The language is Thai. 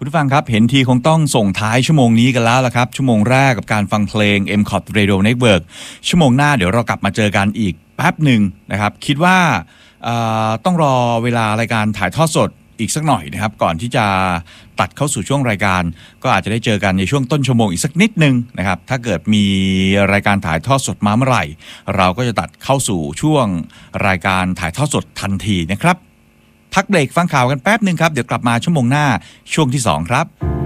คุณผู้ฟังครับเห็นทีคงต้องส่งท้ายชั่วโมงนี้กันแล้วละครับชั่วโมงแรกกับการฟังเพลง MCOT Radio Network ชั่วโมงหน้าเดี๋ยวเรากลับมาเจอกันอีกแป๊บหนึ่งนะครับคิดว่าต้องรอเวลารายการถ่ายทอดสดอีกสักหน่อยนะครับก่อนที่จะตัดเข้าสู่ช่วงรายการก็อาจจะได้เจอกันในช่วงต้นชั่วโมงอีกสักนิดนึงนะครับถ้าเกิดมีรายการถ่ายทอดสดมาเมื่อไหร่เราก็จะตัดเข้าสู่ช่วงรายการถ่ายทอดสดทันทีนะครับพักเบรกฟังข่าวกันแป๊บนึงครับเดี๋ยวกลับมาชั่วโมงหน้าช่วงที่2ครับ